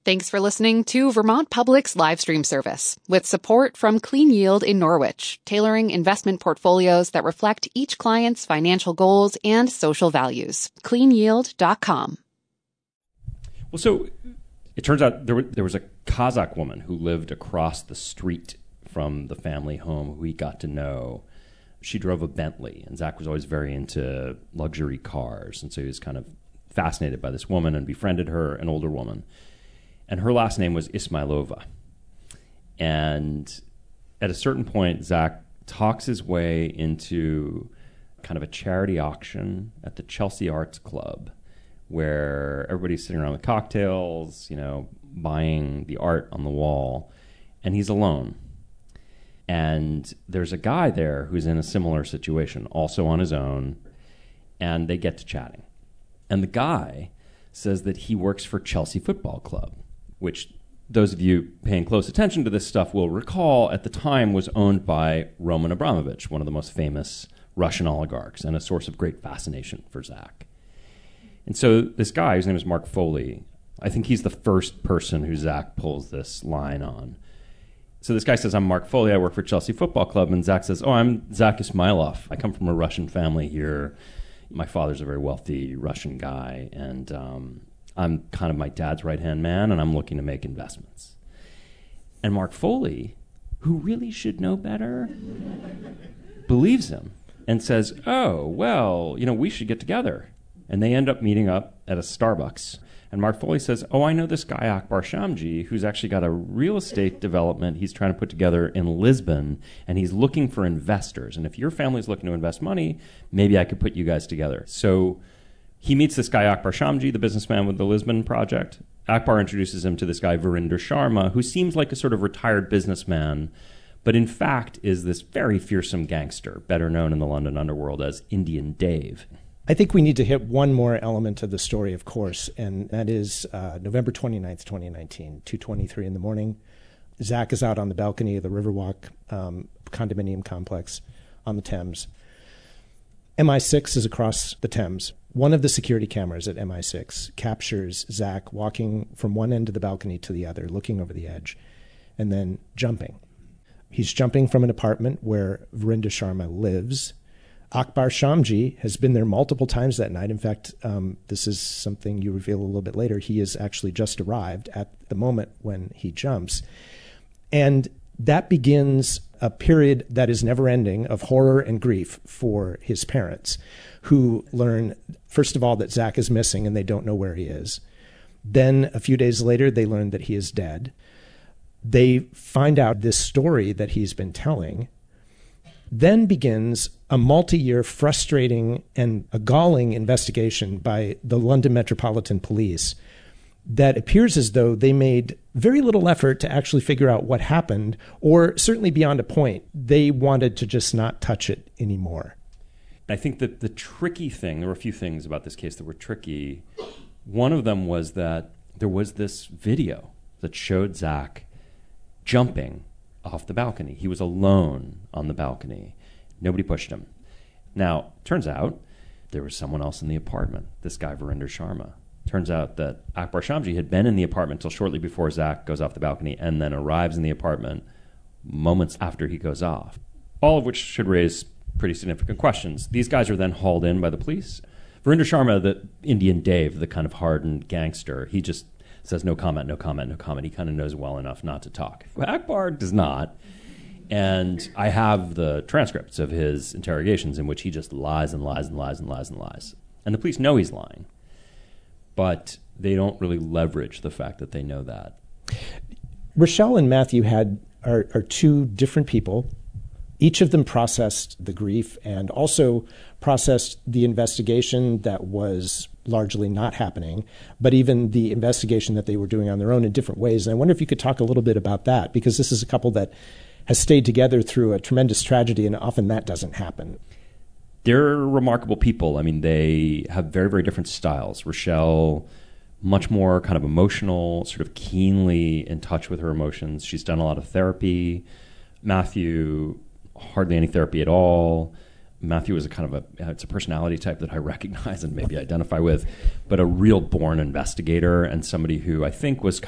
Thanks for listening to Vermont Public's live stream service with support from Clean Yield in Norwich, tailoring investment portfolios that reflect each client's financial goals and social values. CleanYield.com. Well, so it turns out there was a Kazakh woman who lived across the street from the family home who he got to know. She drove a Bentley, and Zach was always very into luxury cars, and so he was kind of fascinated by this woman and befriended her, an older woman. And her last name was Ismailova. And at a certain point, Zach talks his way into kind of a charity auction at the Chelsea Arts Club, where everybody's sitting around with cocktails, buying the art on the wall, and he's alone. And there's a guy there who's in a similar situation, also on his own, and they get to chatting. And the guy says that he works for Chelsea Football Club, which those of you paying close attention to this stuff will recall at the time was owned by Roman Abramovich, one of the most famous Russian oligarchs, and a source of great fascination for Zach. And so this guy, whose name is Mark Foley, I think he's the first person who Zach pulls this line on. So this guy says, I'm Mark Foley, I work for Chelsea Football Club. And Zach says, I'm Zach Ismailov. I come from a Russian family here. My father's a very wealthy Russian guy, and I'm kind of my dad's right-hand man, and I'm looking to make investments. And Mark Foley, who really should know better, believes him and says, oh, well, we should get together. And they end up meeting up at a Starbucks. And Mark Foley says, oh, I know this guy, Akbar Shamji, who's actually got a real estate development he's trying to put together in Lisbon, and he's looking for investors. And if your family's looking to invest money, maybe I could put you guys together. So he meets this guy, Akbar Shamji, the businessman with the Lisbon project. Akbar introduces him to this guy, Verinder Sharma, who seems like a sort of retired businessman, but in fact is this very fearsome gangster, better known in the London underworld as Indian Dave. I think we need to hit one more element of the story, of course, and that is November 29th, 2019, 2:23 in the morning. Zach is out on the balcony of the Riverwalk condominium complex on the Thames. MI6 is across the Thames. One of the security cameras at MI6 captures Zach walking from one end of the balcony to the other, looking over the edge, and then jumping. He's jumping from an apartment where Verinder Sharma lives. Akbar Shamji has been there multiple times that night. In fact, this is something you reveal a little bit later. He has actually just arrived at the moment when he jumps. And that begins a period that is never ending of horror and grief for his parents, who learn, first of all, that Zach is missing and they don't know where he is. Then a few days later, they learn that he is dead. They find out this story that he's been telling. Then begins a multi-year frustrating and a galling investigation by the London Metropolitan Police that appears as though they made very little effort to actually figure out what happened, or certainly beyond a point, they wanted to just not touch it anymore. I think that the tricky thing, there were a few things about this case that were tricky. One of them was that there was this video that showed Zach jumping off the balcony. He was alone on the balcony. Nobody pushed him. Now, turns out there was someone else in the apartment, this guy, Verinder Sharma. Turns out that Akbar Shamji had been in the apartment till shortly before Zach goes off the balcony and then arrives in the apartment moments after he goes off, all of which should raise pretty significant questions. These guys are then hauled in by the police. Verinder Sharma, the Indian Dave, the kind of hardened gangster, he just says no comment, no comment, no comment. He kind of knows well enough not to talk. But Akbar does not. And I have the transcripts of his interrogations in which he just lies and lies and lies and lies and lies. And the police know he's lying. But they don't really leverage the fact that they know that. Rochelle and Matthew are two different people. Each of them processed the grief and also processed the investigation that was largely not happening, but even the investigation that they were doing on their own in different ways. And I wonder if you could talk a little bit about that, because this is a couple that has stayed together through a tremendous tragedy, and often that doesn't happen. They're remarkable people. I mean, they have very, very different styles. Rochelle, much more kind of emotional, sort of keenly in touch with her emotions. She's done a lot of therapy. Matthew, hardly any therapy at all. Matthew is it's a personality type that I recognize and maybe identify with, but a real born investigator and somebody who I think was